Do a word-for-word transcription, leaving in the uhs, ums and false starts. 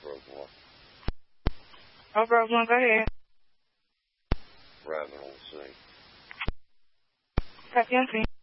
Rosemont. Oh, Rosemont, go ahead. Rapping on the scene. Copy on scene.